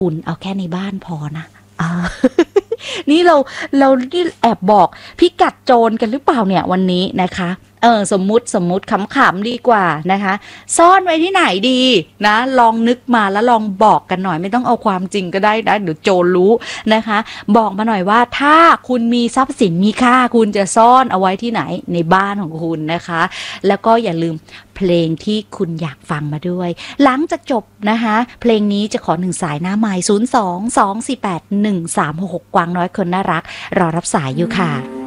คุณเอาแค่ในบ้านพอนะอ่า นี่เราที่แอบบอกพิกัดโจรกันหรือเปล่าเนี่ยวันนี้นะคะสมมุติขำๆดีกว่านะคะซ่อนไว้ที่ไหนดีนะลองนึกมาแล้วลองบอกกันหน่อยไม่ต้องเอาความจริงก็ได้นะเดี๋ยวโจรรู้นะคะบอกมาหน่อยว่าถ้าคุณมีทรัพย์สินมีค่าคุณจะซ่อนเอาไว้ที่ไหนในบ้านของคุณนะคะแล้วก็อย่าลืมเพลงที่คุณอยากฟังมาด้วยหลังจากจบนะคะเพลงนี้จะขอ1 สายหน้าไมค์02-248-1366กวางน้อยคนน่ารักรอรับสายอยู่ค่ะ